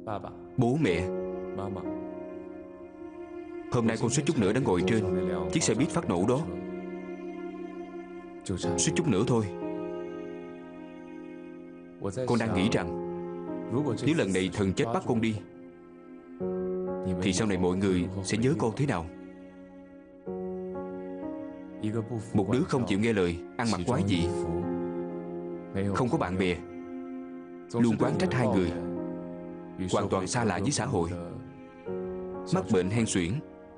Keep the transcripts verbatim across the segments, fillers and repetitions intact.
Bố mẹ, hôm nay con suýt chút nữa đã ngồi trên chiếc xe buýt phát nổ đó. Suýt chút nữa thôi. Con đang nghĩ rằng nếu lần này thần chết bắt con đi thì sau này mọi người sẽ nhớ con thế nào. Một đứa không chịu nghe lời, ăn mặc quái dị, không có bạn bè, luôn oán trách hai người, hoàn toàn xa lạ với xã hội, mắc bệnh hen suyễn.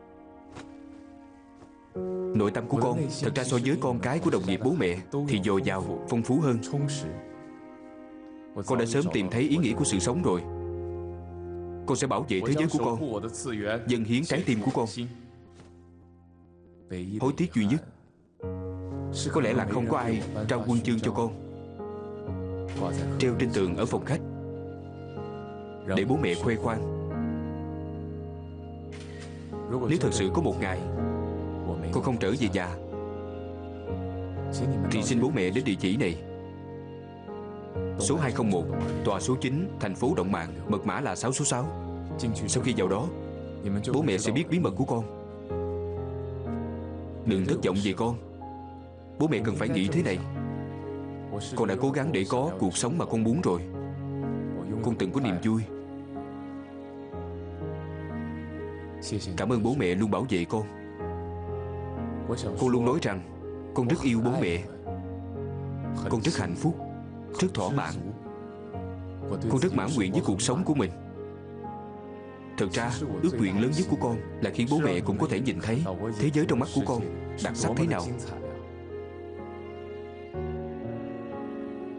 Nội tâm của con thật ra so với con cái của đồng nghiệp bố mẹ thì dồi dào, phong phú hơn. Con đã sớm tìm thấy ý nghĩa của sự sống rồi. Con sẽ bảo vệ thế giới của con, dâng hiến trái tim của con. Hối tiếc duy nhất có lẽ là không có ai trao huân chương cho con, treo trên tường ở phòng khách để bố mẹ khoe khoang. Nếu thật sự có một ngày con không trở về nhà thì xin bố mẹ đến địa chỉ này: số hai không một, tòa số chín, thành phố Động Mạn, mật mã là sáu số sáu. Sau khi vào đó, bố mẹ sẽ biết bí mật của con. Đừng thất vọng về con. Bố mẹ cần phải nghĩ thế này: con đã cố gắng để có cuộc sống mà con muốn rồi. Con từng có niềm vui. Cảm ơn bố mẹ luôn bảo vệ con. Con luôn nói rằng con rất yêu bố mẹ. Con rất hạnh phúc, rất thỏa mãn. Con rất mãn nguyện với cuộc sống của mình. Thật ra, ước nguyện lớn nhất của con là khiến bố mẹ cũng có thể nhìn thấy thế giới trong mắt của con đặc sắc thế nào. Đúng rồi, hôm nay con làm quen được với hai người bạn mới. Bọn họ rất tuyệt. Có lẽ ở trong một vũ trụ song song khác, chúng ta có thể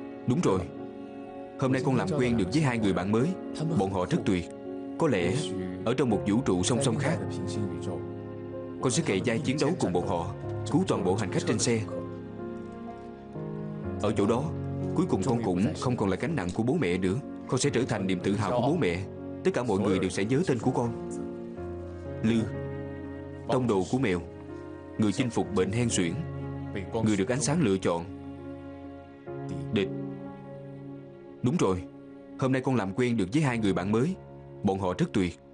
con sẽ kề vai chiến đấu cùng bọn họ, cứu toàn bộ hành khách trên xe. Ở chỗ đó, cuối cùng con cũng không còn là gánh nặng của bố mẹ nữa. Con sẽ trở thành niềm tự hào của bố mẹ. Tất cả mọi người đều sẽ nhớ tên của con: Lư, tông đồ của mèo, người chinh phục bệnh hen suyễn, người được ánh sáng lựa chọn, địch. Đúng rồi, hôm nay con làm quen được với hai người bạn mới. Bọn họ rất tuyệt.